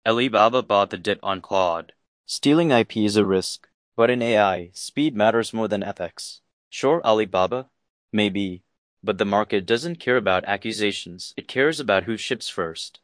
Alibaba bought the dip on Claude. Stealing IP is a risk, but in AI, speed matters more than ethics. Sure, Alibaba? Maybe. But the market doesn't care about accusations, it cares about who ships first.